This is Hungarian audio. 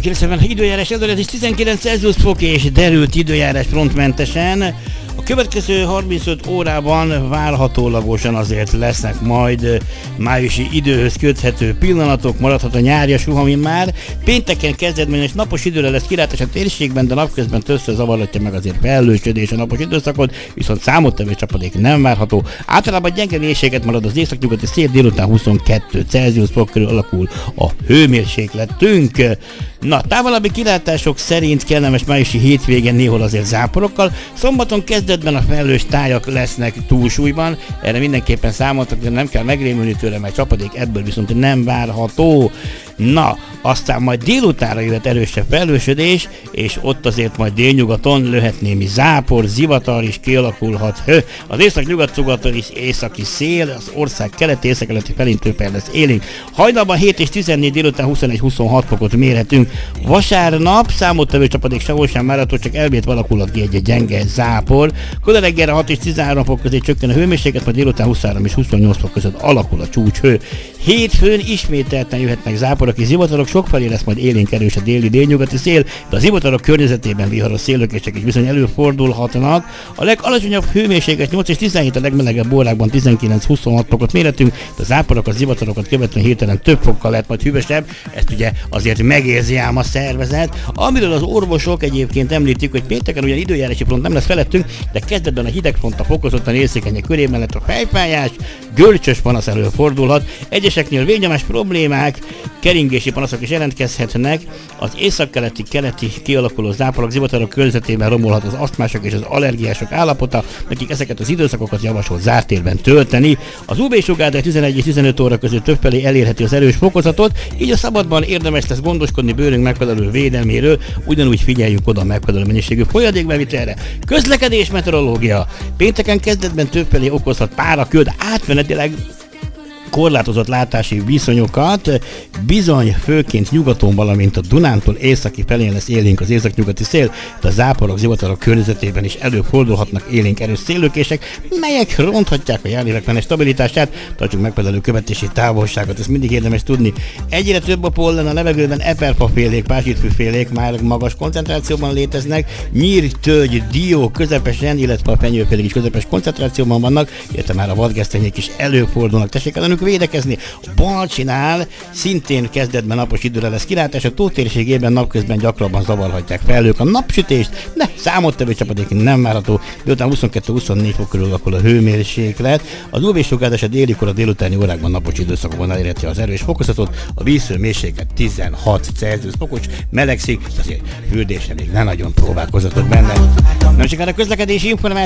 90 időjárás előrejelzés 19 Celsius fok és derült időjárás frontmentesen. A következő 35 órában várhatólagosan azért lesznek majd májusi időhöz köthető pillanatok, maradhat a nyárias ami már pénteken kezdetményes napos időre lesz kilátás a térségben, de napközben többször zavarhatja meg azért felhősödés a napos időszakot, viszont számottevő csapadék nem várható. Általában gyenge mélységet marad az északnyugati szél, délután 22 Celsius fok körül alakul a hőmérsékletünk. Na, távolabbi kilátások szerint kellemes májusi hétvégén néhol azért záporokkal, szombaton kezdetben a felhős tájak lesznek túlsúlyban, erre mindenképpen számoltak, de nem kell megrémülni tőle, mert csapadék ebből viszont nem várható. Na, aztán majd délutánra jöhet erősebb felhősödés, és ott azért majd délnyugaton löhet némi zápor, zivatar is kialakulhat. Az észak-nyugat-nyugaton is északi szél, az ország keleti észak-keleti felén többel lesz élénk. Hajnalban 7 és 14, délután 21-26 fokot mérhetünk. Vasárnap számottevő csapadék sehol sem várható, csak elvét alakulhat ki egy gyenge zápor. Kora reggelre 6 és 13 fok közé csökken a hőmérséklet, majd délután 23 és 28 fok között alakul a csúcshő. Hétfőn ismételten jöhetnek záporok és zivatarok, sokfelé lesz majd élénk erős a déli délnyugati szél, de a zivatarok környezetében viharos széllökések is bizony előfordulhatnak. A legalacsonyabb hőmérséklet 8 és 17, a legmelegebb órákban 19-26 fokot méretünk, de a záporok a zivatarokat követően hirtelen több fokkal lehet majd hűvösebb, ezt ugye azért megérzi ám a szervezet. Amiről az orvosok egyébként említik, hogy pénteken ugyan időjárási front nem lesz felettünk, de kezdetben a hidegfront a fokozottan érzékenyek körében lett a fejfájás, görcsös panasz előfordulhat, egyeseknél vérnyomás problémák, keringési panaszok is jelentkezhetnek, az északkeleti kialakuló záporok, zivatarok környezetében romolhat az asztmások és az allergiások állapota, nekik ezeket az időszakokat javasol zárt térben tölteni. Az UV-sugárzás 11 és 15 óra között többfelé elérheti az erős fokozatot, így a szabadban érdemes lesz gondoskodni bőrünk megfelelő védelméről, ugyanúgy figyeljünk oda a megfelelő mennyiségű folyadékbevitelre. Közlekedés meteorológia. Pénteken kezdetben többfelé okozhat páraköd, átmenetileg korlátozott látási viszonyokat, bizony főként nyugaton, valamint a Dunántól északi felén lesz élénk az északnyugati szél, de a záporok, zivatarok környezetében is előfordulhatnak élénk erős széllökések, melyek ronthatják a járványvenes stabilitását, tartsunk megfelelő követési távolságot, ezt mindig érdemes tudni. Egyre több a pollen a levegőben, eperfafélék, pázsitfűfélék már magas koncentrációban léteznek, nyír, tölgy, dió közepesen, illetve a fenyőfélék is közepes koncentrációban vannak, illetve már a vadgesztenyék is előfordulnak. Tessék ellenük védekezni. A Balcsinál szintén kezdetben napos időre lesz kilátás, a tó térségében napközben gyakrabban zavarhatják felhők a napsütést, de számottevő csapadék nem várható, miután 22-24 fok körül alakul a hőmérséklet. Az UV-sugárzás a déli kora délutáni órákban napos időszakokban elérheti az erős fokozatot, a vízhőmérséklet 16 Celsius fokos, melegszik, azért fürdésre még ne nagyon próbálkozatok benne. Nem csak a közlekedési információ